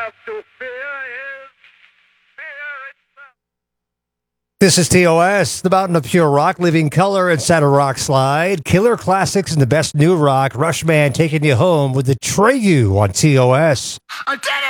have to fear is fear itself. This is TOS, the Mountain of Pure Rock, Living Color and Santa Rock Slide. Killer classics and the best new rock. Rushman taking you home with the Treyu on TOS. I did it!